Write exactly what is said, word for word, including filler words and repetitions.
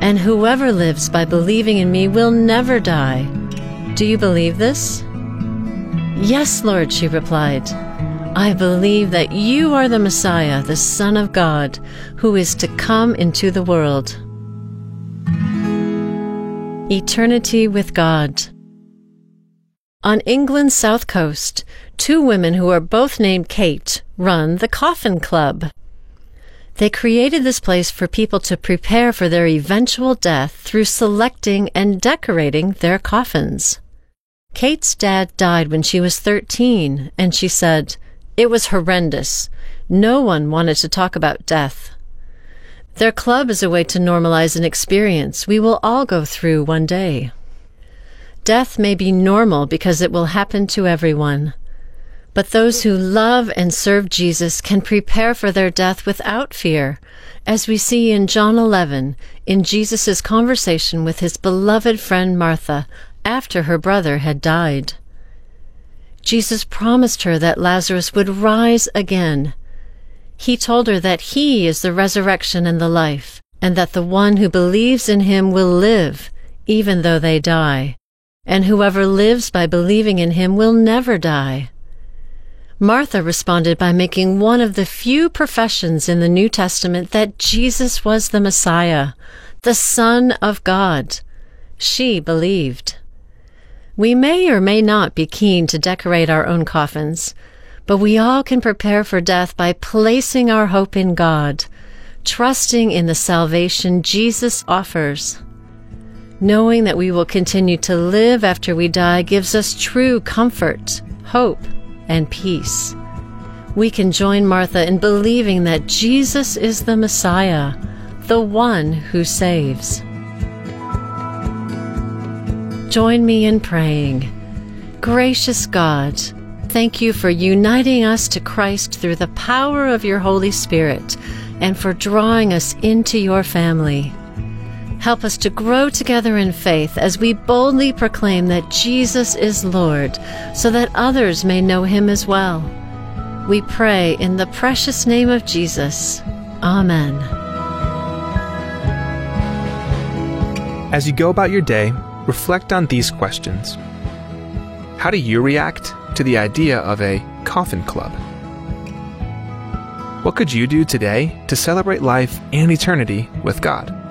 and whoever lives by believing in me will never die. Do you believe this?" "Yes, Lord," she replied. "I believe that you are the Messiah, the Son of God, who is to come into the world." Eternity with God. On England's south coast, two women who are both named Kate run the Coffin Club. They created this place for people to prepare for their eventual death through selecting and decorating their coffins. Kate's dad died when she was thirteen, and she said, "It was horrendous. No one wanted to talk about death." Their club is a way to normalize an experience we will all go through one day. Death may be normal because it will happen to everyone. But those who love and serve Jesus can prepare for their death without fear, as we see in John eleven, in Jesus' conversation with his beloved friend Martha after her brother had died. Jesus promised her that Lazarus would rise again. He told her that he is the resurrection and the life, and that the one who believes in him will live, even though they die, and whoever lives by believing in him will never die. Martha responded by making one of the few professions in the New Testament that Jesus was the Messiah, the Son of God. She believed. We may or may not be keen to decorate our own coffins, but we all can prepare for death by placing our hope in God, trusting in the salvation Jesus offers. Knowing that we will continue to live after we die gives us true comfort, hope, and peace. We can join Martha in believing that Jesus is the Messiah, the one who saves. Join me in praying. Gracious God, thank you for uniting us to Christ through the power of your Holy Spirit and for drawing us into your family. Help us to grow together in faith as we boldly proclaim that Jesus is Lord, so that others may know him as well. We pray in the precious name of Jesus. Amen. As you go about your day, reflect on these questions. How do you react to the idea of a coffin club? What could you do today to celebrate life and eternity with God?